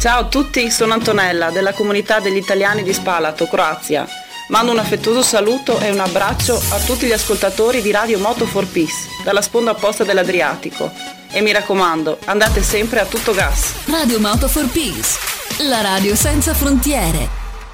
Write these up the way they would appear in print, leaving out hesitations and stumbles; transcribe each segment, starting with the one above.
Ciao a tutti, sono Antonella della comunità degli italiani di Spalato, Croazia. Mando un affettuoso saluto e un abbraccio a tutti gli ascoltatori di Radio Moto for Peace, dalla sponda opposta dell'Adriatico. E mi raccomando, andate sempre a tutto gas. Radio Moto for Peace, la radio senza frontiere.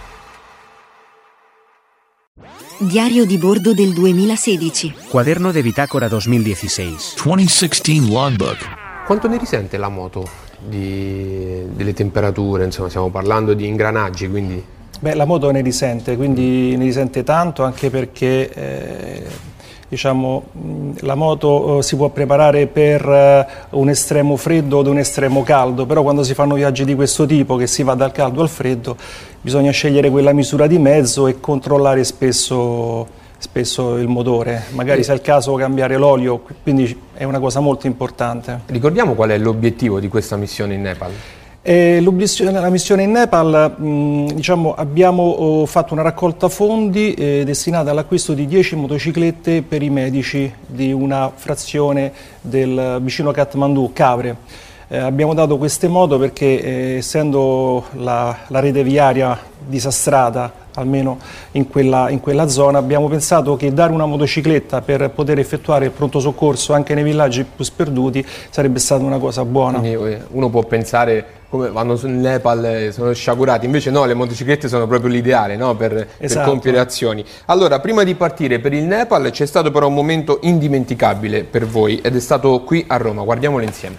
Diario di bordo del 2016. Cuaderno de bitácora 2016. 2016 logbook. Quanto ne risente la moto delle temperature? Insomma, stiamo parlando di ingranaggi, quindi... Beh, la moto ne risente, quindi ne risente tanto, anche perché la moto si può preparare per un estremo freddo o un estremo caldo, però quando si fanno viaggi di questo tipo, che si va dal caldo al freddo, bisogna scegliere quella misura di mezzo e controllare spesso il motore. Magari se è il caso cambiare l'olio, quindi è una cosa molto importante. Ricordiamo qual è l'obiettivo di questa missione in Nepal? La missione in Nepal, abbiamo fatto una raccolta fondi destinata all'acquisto di 10 motociclette per i medici di una frazione del vicino Kathmandu, Cavre. Abbiamo dato queste moto perché essendo la rete viaria disastrata, almeno in quella zona, abbiamo pensato che dare una motocicletta per poter effettuare il pronto soccorso anche nei villaggi più sperduti sarebbe stata una cosa buona. Quindi uno può pensare come vanno in Nepal, sono sciagurati, invece no, le motociclette sono proprio l'ideale, no? per compiere azioni. Allora, prima di partire per il Nepal c'è stato però un momento indimenticabile per voi ed è stato qui a Roma, guardiamolo insieme.